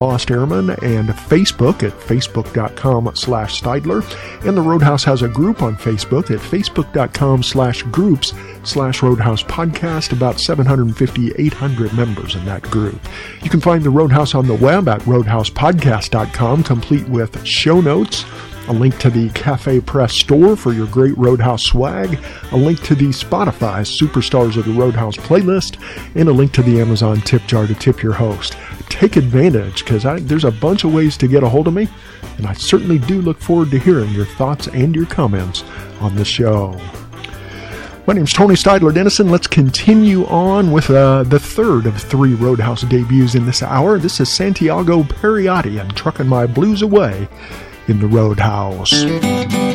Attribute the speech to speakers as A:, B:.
A: Lost Airman, and Facebook at facebook.com/Steidler. And the Roadhouse has a group on Facebook at facebook.com/groups/Roadhouse Podcast, about 750, 800 members in that group. You can find the Roadhouse on the web at roadhousepodcast.com, complete with show notes, a link to the Cafe Press store for your great Roadhouse swag, a link to the Spotify Superstars of the Roadhouse playlist, and a link to the Amazon tip jar to tip your host. Take advantage, because there's a bunch of ways to get a hold of me, and I certainly do look forward to hearing your thoughts and your comments on the show. My name's Tony Steidler Dennison. Let's continue on with the third of 3 Roadhouse debuts in this hour. This is Santiago Pariotti and Truckin' My Blues Away in the Roadhouse.